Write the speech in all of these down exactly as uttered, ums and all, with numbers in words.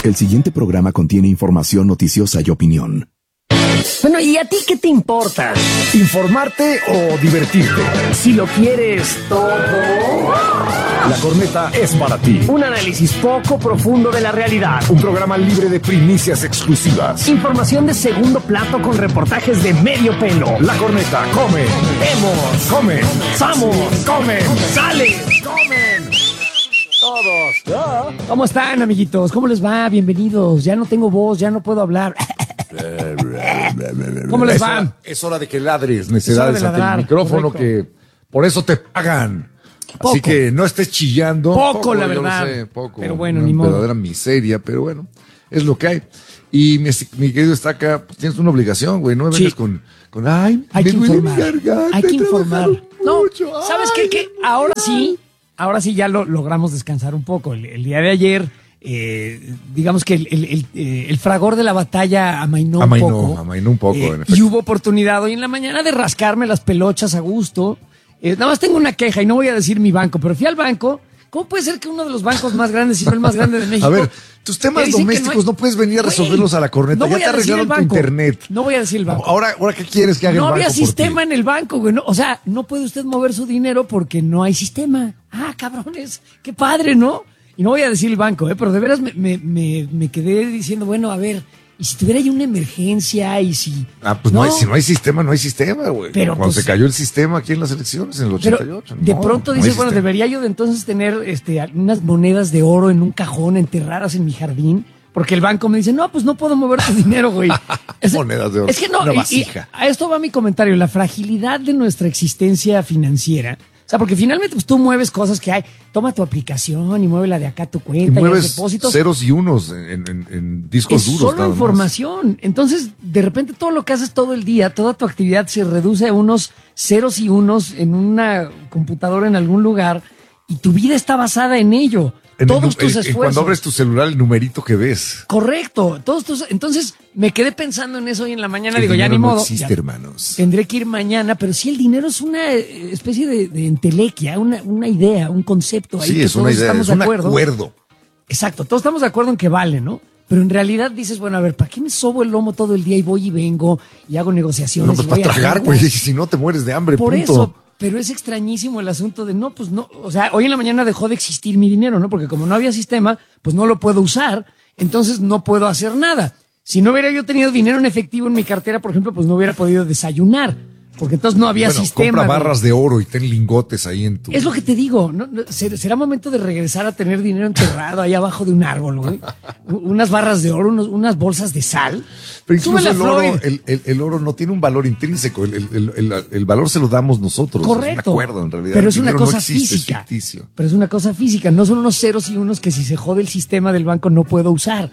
que el siguiente programa contiene información noticiosa y opinión. Bueno, ¿y a ti qué te importa? ¿Informarte o divertirte? Si lo quieres todo... La Corneta es para ti. Un análisis poco profundo de la realidad. Un programa libre de primicias exclusivas. Información de segundo plato con reportajes de medio pelo. La Corneta come. Vemos. Come. Somos. Comen. Sale. Comen. Todos. ¿Cómo están, amiguitos? ¿Cómo les va? Bienvenidos. Ya no tengo voz, ya no puedo hablar. ¿Cómo les va? Es hora, es hora de que ladres, necesidades ante el micrófono, correcto, que por eso te pagan. Poco. Así que no estés chillando. Poco, poco la yo verdad. Lo sé, poco. Pero bueno, una ni modo. verdadera miseria, pero bueno, es lo que hay. Y mi, mi querido Estaca, pues tienes una obligación, güey. No me vengas Sí. con, con, ay, Hay me que duele informar. mi garganta, Hay que he informar. trabajado No, mucho, ¿sabes ay, qué? Que ahora sí, ahora sí ya lo logramos descansar un poco. El, el día de ayer, eh, digamos que el, el, el, eh, el fragor de la batalla amainó, Amainó, un poco. amainó un poco, eh, en efecto. Y hubo oportunidad hoy en la mañana de rascarme las pelochas a gusto. Eh, nada más tengo una queja y no voy a decir mi banco, pero fui al banco. ¿Cómo puede ser que uno de los bancos más grandes, si no el más grande de México? A ver, tus temas domésticos no, hay... no puedes venir a resolverlos a la Corneta. No ya te arreglaron tu internet. No voy a decir el banco. Ahora, ahora ¿qué quieres que haga no el banco? No había sistema por ti? en el banco, güey. No, o sea, no puede usted mover su dinero porque no hay sistema. Ah, cabrones, qué padre, ¿no? Y no voy a decir el banco, ¿eh? Pero de veras me, me, me, me quedé diciendo, bueno, a ver, y si tuviera ahí una emergencia y si... Ah, pues no, no hay, si no hay sistema, no hay sistema, güey. Pero cuando pues, se cayó el sistema aquí en las elecciones, en el ochenta y ocho. Pero de no, pronto no dices, hay bueno, sistema. debería yo de entonces tener este, unas monedas de oro en un cajón enterradas en mi jardín, porque el banco me dice, no, pues no puedo mover tu dinero, güey. Es, monedas de oro. Es que no, una y, vasija. Y a esto va mi comentario, la fragilidad de nuestra existencia financiera. O sea, porque finalmente pues, tú mueves cosas que hay. Toma tu aplicación y mueve la de acá tu cuenta. Y mueves y depósitos. ceros y unos en, en, en discos es duros. Solo nada información. Más. Entonces, de repente todo lo que haces todo el día, toda tu actividad se reduce a unos ceros y unos en una computadora en algún lugar y tu vida está basada en ello. En todos el, tus el, esfuerzos. Cuando abres tu celular, el numerito que ves. Correcto. Todos tus, entonces, me quedé pensando en eso hoy en la mañana. El digo, ya ni no modo. Existe, ya, hermanos. Tendré que ir mañana, pero sí, el dinero es una especie de, de entelequia, una, una idea, un concepto. Ahí sí, que es todos una idea, estamos es un de acuerdo. acuerdo. Exacto, todos estamos de acuerdo en que vale, ¿no? Pero en realidad dices, bueno, a ver, ¿para qué me sobo el lomo todo el día y voy y vengo y hago negociaciones? No, pues para tragar, güey, si no te mueres de hambre, Por punto. eso. Pero es extrañísimo el asunto de no, pues no, o sea, hoy en la mañana dejó de existir mi dinero, ¿no? Porque como no había sistema, pues no lo puedo usar, entonces no puedo hacer nada. Si no hubiera yo tenido dinero en efectivo en mi cartera, por ejemplo, pues no hubiera podido desayunar, porque entonces no había bueno, sistema. Compra barras de oro y ten lingotes ahí en tu... Es lo que te digo, ¿no? Será momento de regresar a tener dinero enterrado ahí abajo de un árbol, güey. Unas barras de oro, unos, unas bolsas de sal. Pero incluso el oro, el, el, el oro no tiene un valor intrínseco, el, el, el, el valor se lo damos nosotros. Correcto. Es un acuerdo, en realidad. Pero es una cosa no existe, física. Es ficticio. Pero es una cosa física, no son unos ceros y unos que si se jode el sistema del banco no puedo usar.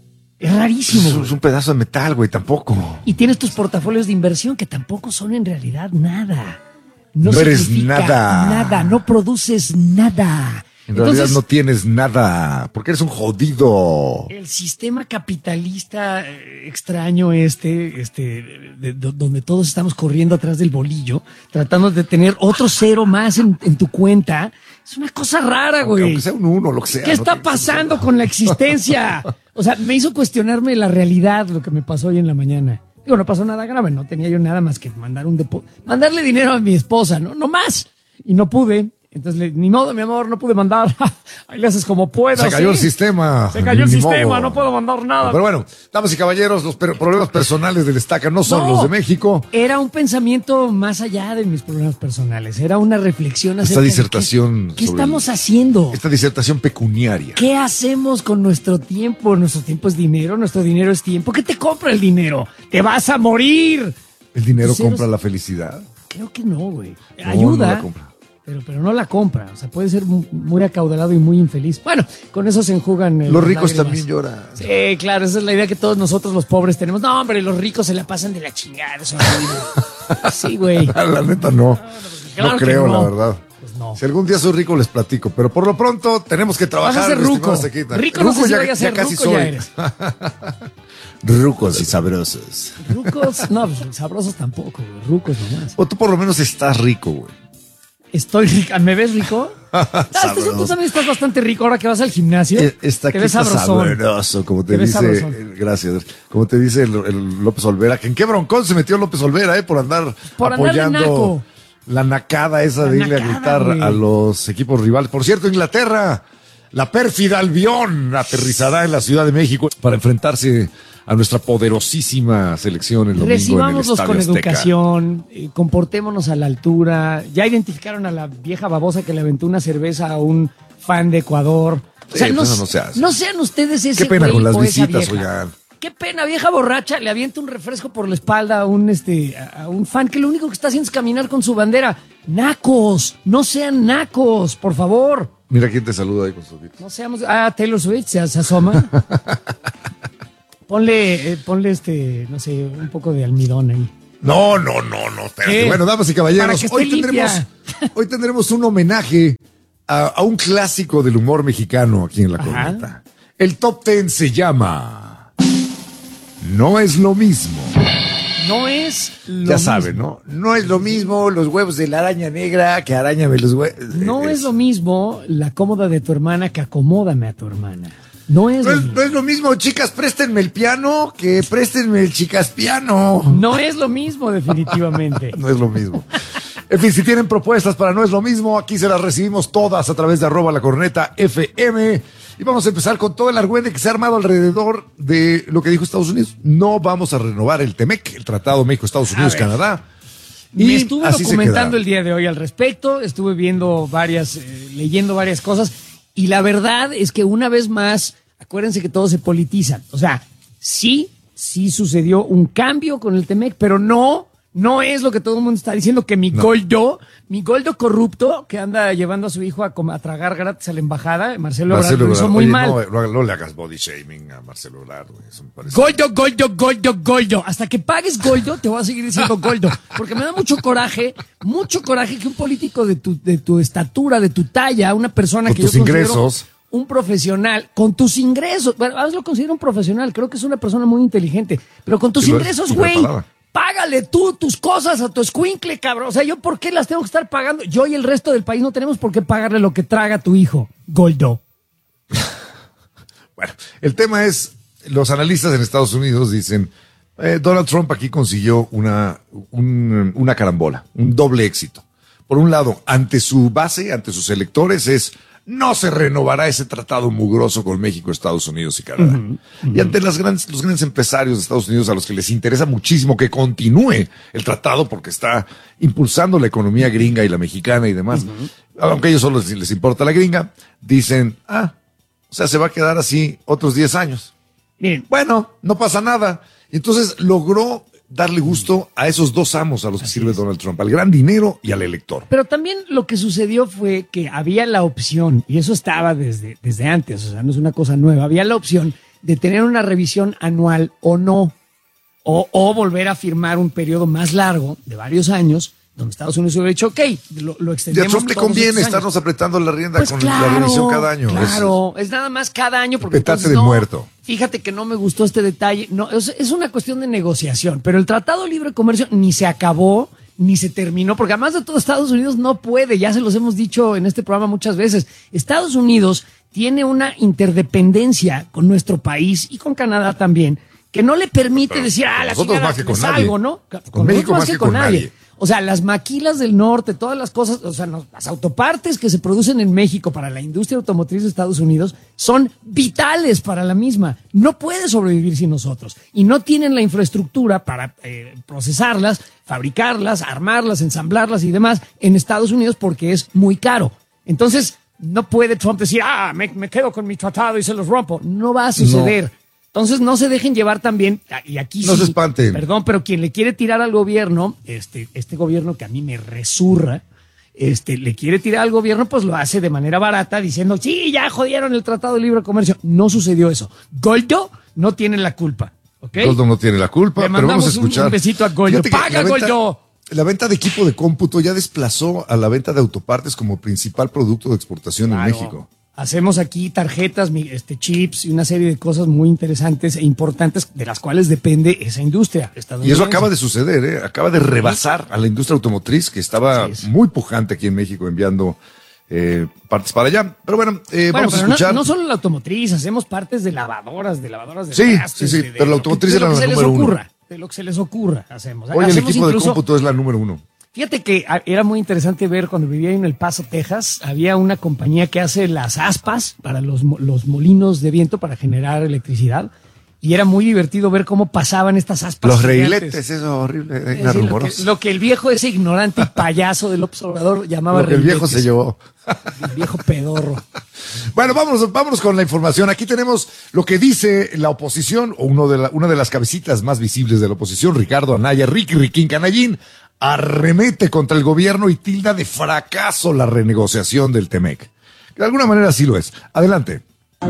Es rarísimo. Es, es un pedazo de metal, güey, tampoco. Y tienes tus portafolios de inversión que tampoco son en realidad nada. No, no eres nada. Nada, no produces nada. En Entonces, realidad no tienes nada, porque eres un jodido. El sistema capitalista extraño este, este, de, de, donde todos estamos corriendo atrás del bolillo, tratando de tener otro cero más en, en tu cuenta, es una cosa rara, güey. Aunque sea un uno, lo que sea. ¿Qué no está pasando con la existencia? O sea, me hizo cuestionarme la realidad lo que me pasó hoy en la mañana. Digo, no pasó nada grave, no tenía yo nada más que mandar un depo mandarle dinero a mi esposa, ¿no? No más. Y no pude. Entonces, le, ni modo, mi amor, no pude mandar. Ahí le haces como puedas. Se cayó ¿sí? el sistema. Se cayó el ni sistema, modo. no puedo mandar nada. Pero bueno, damas y caballeros, los per problemas personales del Estaca no son no, los de México. Era un pensamiento más allá de mis problemas personales. Era una reflexión acerca Esta disertación. de qué, qué estamos haciendo. Esta disertación pecuniaria. ¿Qué hacemos con nuestro tiempo? Nuestro tiempo es dinero, nuestro dinero es tiempo. ¿Qué te compra el dinero? ¡Te vas a morir! ¿El dinero Ceros... compra la felicidad? Creo que no, güey. No, Ayuda. No la compra. Pero, pero no la compra, o sea, puede ser muy acaudalado y muy infeliz. Bueno, con eso se enjugan. Eh, los ricos lágrimas. también lloran. Sí, claro, esa es la idea que todos nosotros los pobres tenemos. No, hombre, los ricos se la pasan de la chingada. Eso sí, güey. La neta no. No, claro no creo, no. la verdad. Pues no. Si algún día soy rico les platico, pero por lo pronto tenemos que trabajar. Vas a ser ruco. Rico no sé si ya, vaya a ser ya casi ruco, soy. ya eres. Rucos y sabrosos. Rucos, no, pues, sabrosos tampoco, güey. Rucos nomás. O tú por lo menos estás rico, güey. Estoy rico. ¿Me ves rico? Ah, este tú también estás bastante rico ahora que vas al gimnasio. Eh, Está te aquí ves está sabrosón. sabroso, como te, Te ves dice, sabrosón. eh, gracias, como te dice el, el López Olvera, que en qué broncón se metió López Olvera, eh, por andar Por andar de apoyando naco. la nacada esa La de irle a nacada, gritar güey. a los equipos rivales. Por cierto, Inglaterra, la pérfida Albión aterrizará en la Ciudad de México para enfrentarse a nuestra poderosísima selección el domingo en el Recibámoslos Estadio con Azteca. educación, eh, comportémonos a la altura. Ya identificaron a la vieja babosa que le aventó una cerveza a un fan de Ecuador. O sea, Sí, no, pues eso no se hace. no sean ustedes ese Qué pena güey con las o esa visitas, vieja. oigan. Qué pena, vieja borracha, le avienta un refresco por la espalda a un este a un fan que lo único que está haciendo es caminar con su bandera. Nacos, no sean nacos, por favor. Mira quién te saluda ahí con su grito. No seamos. Ah, Taylor Swift se, se asoma. Ponle, eh, ponle este, no sé, un poco de almidón ahí. No, no, no, no, espérate. ¿Qué? Bueno, damas y Para caballeros, que esté hoy tendremos, limpia. hoy tendremos un homenaje a, a un clásico del humor mexicano aquí en La Ajá. Corneta. El top ten se llama No es lo mismo. No es lo Ya mismo. saben, ¿no? No es lo mismo los huevos de la araña negra que arañame los huevos. No es lo mismo la cómoda de tu hermana que acomódame a tu hermana. No es, No lo es, mismo. no es lo mismo, chicas, préstenme el piano que préstenme el chicas piano. No es lo mismo, definitivamente. No es lo mismo. En fin, si tienen propuestas para No es lo mismo, aquí se las recibimos todas a través de arroba la corneta F M. Y vamos a empezar con todo el argüende que se ha armado alrededor de lo que dijo Estados Unidos. No vamos a renovar el TEMEC, el Tratado México-Estados Unidos-Canadá. Me estuve así se documentando quedará. el día de hoy al respecto, estuve viendo varias, eh, leyendo varias cosas, y la verdad es que una vez más, acuérdense que todo se politiza. O sea, sí, sí sucedió un cambio con el TEMEC, pero no, no es lo que todo el mundo está diciendo, que mi No. Goldo, mi Goldo corrupto, que anda llevando a su hijo a, com- a tragar gratis a la embajada, Marcelo Ebrard, lo hizo Ebrard. muy Oye, mal. No, no, no le hagas body shaming a Marcelo Ebrard, güey. Eso me parece. Goldo, Goldo, Goldo, Goldo. Hasta que pagues Goldo, te voy a seguir diciendo Goldo. Porque me da mucho coraje, mucho coraje que un político de tu, de tu estatura, de tu talla, una persona Con que tus yo considero ingresos. un profesional, con tus ingresos, bueno, a veces lo considero un profesional, creo que es una persona muy inteligente, pero con tus Sí lo es, ingresos, y güey, preparada. págale tú tus cosas a tu escuincle, cabrón. O sea, ¿yo por qué las tengo que estar pagando? Yo y el resto del país no tenemos por qué pagarle lo que traga tu hijo, Goldo. Bueno, el tema es, los analistas en Estados Unidos dicen, eh, Donald Trump aquí consiguió una, un- una carambola, un doble éxito. Por un lado, ante su base, ante sus electores, es no se renovará ese tratado mugroso con México, Estados Unidos y Canadá. Y ante las grandes, los grandes empresarios de Estados Unidos a los que les interesa muchísimo que continúe el tratado porque está impulsando la economía gringa y la mexicana y demás, aunque a ellos solo les, les importa la gringa, dicen, ah, o sea, se va a quedar así otros diez años. Miren, Bueno, no pasa nada. Y entonces logró darle gusto a esos dos amos a los que sirve Donald Trump, al gran dinero y al elector. pero también lo que sucedió fue que había la opción, y eso estaba desde, desde antes, o sea, no es una cosa nueva, había la opción de tener una revisión anual o no, o, o volver a firmar un periodo más largo de varios años, donde Estados Unidos hubiera dicho, ok, lo, lo Y a extendemos. Trump le todos conviene estos años. estarnos apretando la rienda Pues con claro, la revisión cada año. Claro, es, nada más cada año porque Petate entonces, de no, muerto. Fíjate que no me gustó este detalle. No, es, es una cuestión de negociación, pero el Tratado de Libre Comercio ni se acabó ni se terminó, porque además de todo Estados Unidos no puede, ya se los hemos dicho en este programa muchas veces. Estados Unidos tiene una interdependencia con nuestro país y con Canadá también, que no le permite Pero decir, ah, con la nosotros chingada, más que me con salgo, nadie. ¿no? Con México más que con nadie. O sea, las maquilas del norte, todas las cosas, o sea, no, las autopartes que se producen en México para la industria automotriz de Estados Unidos son vitales para la misma. No puede sobrevivir sin nosotros. Y no tienen la infraestructura para eh, procesarlas, fabricarlas, armarlas, ensamblarlas y demás en Estados Unidos porque es muy caro. Entonces, no puede Trump decir, ah, me, me quedo con mi tratado y se los rompo. No va a suceder. No. Entonces no se dejen llevar también, y aquí no sí, se espanten. Perdón, pero quien le quiere tirar al gobierno, este, este gobierno que a mí me resurra, este, le quiere tirar al gobierno, pues lo hace de manera barata, diciendo, sí, ya jodieron el Tratado de Libre Comercio. No sucedió eso. Goldo no tiene la culpa, ¿ok? Goldo no tiene la culpa, Le pero vamos a mandamos un- escuchar. un besito a Goldo. Fíjate que ¡Paga, la venta- Goldo! La venta de equipo de cómputo ya desplazó a la venta de autopartes como principal producto de exportación Claro. en México. Hacemos aquí tarjetas, mi- este, chips y una serie de cosas muy interesantes e importantes de las cuales depende esa industria Y estadounidense. eso acaba de suceder, ¿eh? Acaba de rebasar a la industria automotriz que estaba Así es. muy pujante aquí en México enviando eh, partes para allá. Pero bueno, eh, Bueno, vamos a pero no, escuchar. no solo la automotriz, hacemos partes de lavadoras, de lavadoras de Sí, trastes, sí, sí, de- de pero la lo automotriz que- de era lo que la se les número uno. ocurra, de lo que se les ocurra, hacemos. Hoy el Hacemos equipo de incluso- cómputo es la número uno. Fíjate que a- era muy interesante ver cuando vivía en El Paso, Texas, había una compañía que hace las aspas para los, mo- los molinos de viento para generar electricidad. Y era muy divertido ver cómo pasaban estas aspas. Los gigantes. reiletes, eso horrible, Es era decir, lo, que, rumoroso. lo que el viejo ese ignorante y payaso del observador llamaba Lo que el viejo reiletes. se llevó. El viejo pedorro. Bueno, vámonos, vámonos con la información. Aquí tenemos lo que dice la oposición, o uno de la, una de las cabecitas más visibles de la oposición, Ricardo Anaya, Ricky Riquín Canallín, arremete contra el gobierno y tilda de fracaso la renegociación del Temec. Que de alguna manera sí lo es. Adelante.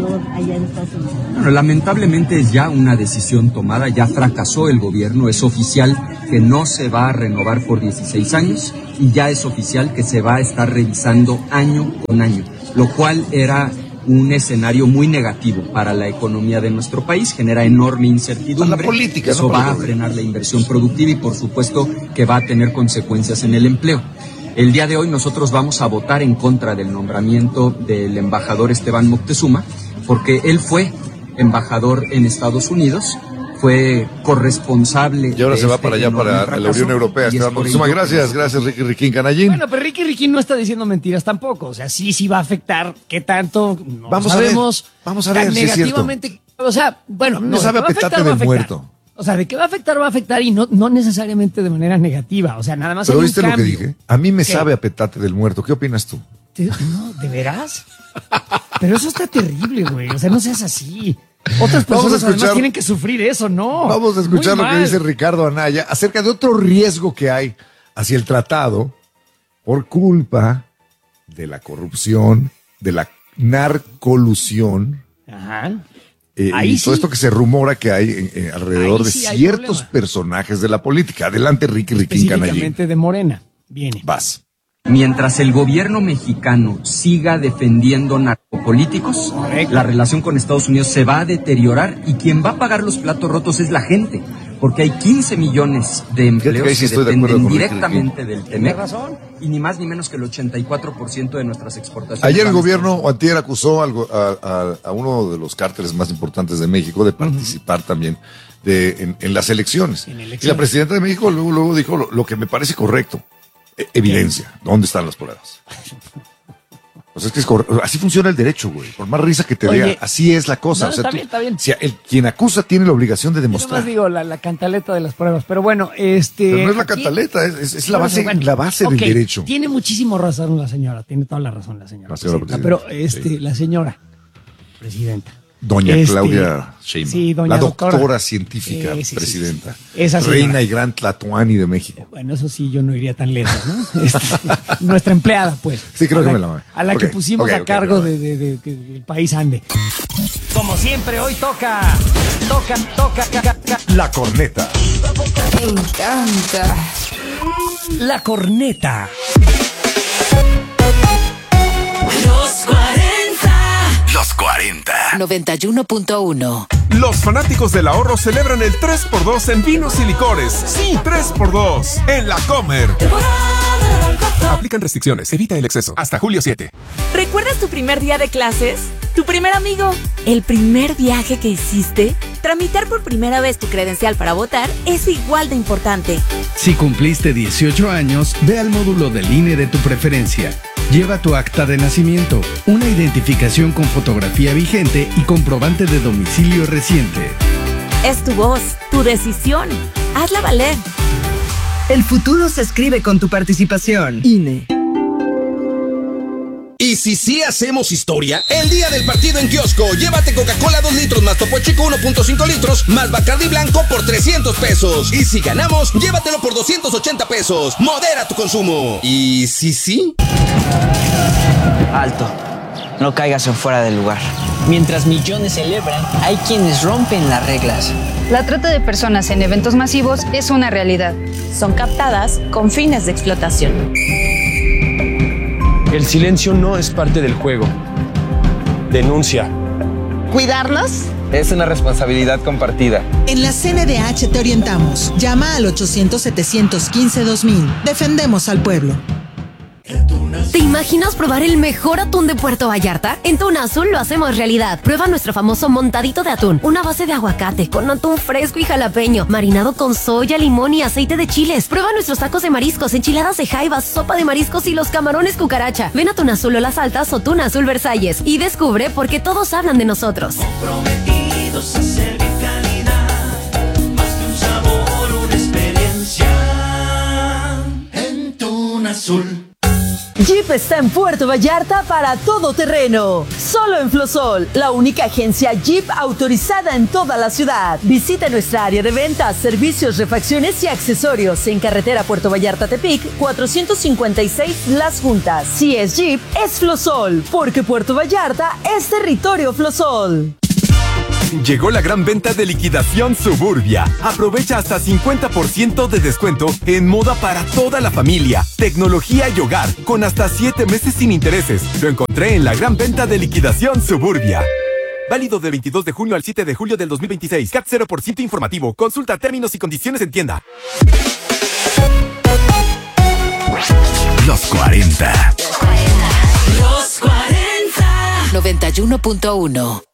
Bueno, lamentablemente es ya una decisión tomada, ya fracasó el gobierno, es oficial que no se va a renovar por dieciséis años y ya es oficial que se va a estar revisando año con año, lo cual era un escenario muy negativo para la economía de nuestro país, genera enorme incertidumbre. Para la política, Eso no para va el a gobierno. frenar la inversión productiva y por supuesto que va a tener consecuencias en el empleo. El día de hoy nosotros vamos a votar en contra del nombramiento del embajador Esteban Moctezuma, porque él fue embajador en Estados Unidos, fue corresponsable. Y ahora de se va este para allá, enorme para la fracaso, Unión Europea. y es Esteban por Moctezuma. ello- Gracias, gracias, Ricky Riquín Canallín. Bueno, pero Ricky Riquín no está diciendo mentiras tampoco. O sea, sí, sí va a afectar. ¿Qué tanto? No Vamos a ver, sabemos. vamos a ver Tan si es cierto. negativamente. O sea, bueno, Me no, de sabe que a va petate afectar, va a de afectar. muerto. O sea, de que va a afectar, va a afectar y no, no necesariamente de manera negativa. O sea, nada más ¿Pero hay un viste lo que cambio. dije? A mí me ¿Qué? sabe a petate del muerto. ¿Qué opinas tú? Te- No, ¿de veras? Pero eso está terrible, güey. O sea, no seas así. Otras Vamos a personas escuchar- además tienen que sufrir eso, ¿no? Vamos a escuchar Muy lo que mal. dice Ricardo Anaya acerca de otro riesgo que hay hacia el tratado por culpa de la corrupción, de la narcolusión, Ajá. eh, Ahí y todo sí. esto que se rumora que hay eh, eh, alrededor Ahí de sí hay ciertos problema. personajes de la política. Adelante, Ricky Riquín Canallín. Específicamente de Morena. Viene. Vas. Mientras el gobierno mexicano siga defendiendo narcopolíticos, Correcto. la relación con Estados Unidos se va a deteriorar y quien va a pagar los platos rotos es la gente, porque hay quince millones de empleos ahí sí que estoy de acuerdo dependen con Ricky directamente del Tiene Temec razón. y ni más ni menos que el ochenta y cuatro por ciento de nuestras exportaciones. Ayer el van a gobierno o antier acusó al go- a, a- a uno de los cárteles más importantes de México de participar también de, en, en las elecciones. En Y elecciones. la presidenta de México luego, luego dijo lo, lo que me parece correcto. E- evidencia. ¿Dónde están las pruebas? Pues es que es cor- así funciona el derecho, güey. Por más risa que te Oye, dé, así es la cosa. no, O sea, está tú- bien, está bien. Si el, quien acusa tiene la obligación de Yo demostrar. nomás digo la, la cantaleta de las pruebas, pero bueno, este. Pero no es la aquí- cantaleta, es, es- es la Bueno, base, bueno, la base ok, del derecho. Tiene muchísimo razón la señora, tiene toda la razón la señora. La señora presidenta, presidenta, pero este, sí. la señora presidenta. Doña Este, Claudia Sheinbaum, sí, doña la doctora, doctora. científica Sí, sí, sí, presidenta, sí. Esa señora. reina y gran Tlatuani de México. Bueno, eso sí, yo no iría tan lejos, ¿no? Este, nuestra empleada, pues. Sí, creo a que la, me la- A la ok, que pusimos ok, a ok, cargo ok. de, de- de- que el país ande. Como siempre, hoy toca, toca, toca, ca- ca- ca- La corneta. Me encanta. la corneta. Los cuarenta. Los cuarenta. noventa y uno punto uno. Los fanáticos del ahorro celebran el tres por dos en vinos y licores. Sí, tres por dos en La Comer. Aplican restricciones, evita el exceso. Hasta julio siete. ¿Recuerdas tu primer día de clases? ¿Tu primer amigo? ¿El primer viaje que hiciste? Tramitar por primera vez tu credencial para votar es igual de importante. Si cumpliste dieciocho años, ve al módulo del I N E de tu preferencia. Lleva tu acta de nacimiento, una identificación con fotografía vigente y comprobante de domicilio reciente. Es tu voz, tu decisión. Hazla valer. El futuro se escribe con tu participación. I N E. Y si sí hacemos historia, el día del partido en kiosco, llévate Coca-Cola dos litros más Topo Chico uno punto cinco litros más Bacardi Blanco por trescientos pesos. Y si ganamos, llévatelo por doscientos ochenta pesos. Modera tu consumo. Y si sí... Alto, no caigas en fuera del lugar. Mientras millones celebran, hay quienes rompen las reglas. La trata de personas en eventos masivos es una realidad. Son captadas con fines de explotación. El silencio no es parte del juego. Denuncia. ¿Cuidarnos? Es una responsabilidad compartida. En la C N D H te orientamos. Llama al ochocientos, setecientos quince, dos mil. Defendemos al pueblo. ¿Te imaginas probar el mejor atún de Puerto Vallarta? En Tuna Azul lo hacemos realidad. Prueba nuestro famoso montadito de atún, una base de aguacate con atún fresco y jalapeño, marinado con soya, limón y aceite de chiles. Prueba nuestros tacos de mariscos, enchiladas de jaiba, sopa de mariscos y los camarones cucaracha. Ven a Tuna Azul o Las Altas o Tuna Azul Versalles y descubre por qué todos hablan de nosotros. Comprometidos a servir calidad, más que un sabor, una experiencia en Tuna Azul. Jeep está en Puerto Vallarta para todo terreno. Solo en Flosol, la única agencia Jeep autorizada en toda la ciudad. Visita nuestra área de ventas, servicios, refacciones y accesorios en carretera Puerto Vallarta-Tepic, cuatrocientos cincuenta y seis Las Juntas. Si es Jeep, es Flosol, porque Puerto Vallarta es territorio Flosol. Llegó la gran venta de liquidación Suburbia. Aprovecha hasta cincuenta por ciento de descuento en moda para toda la familia, tecnología y hogar, con hasta siete meses sin intereses. Lo encontré en la gran venta de liquidación Suburbia. Válido del veintidós de junio al siete de julio del dos mil veintiséis. C A T cero por ciento informativo. Consulta términos y condiciones en tienda. Los cuarenta. Los cuarenta. noventa y uno punto uno.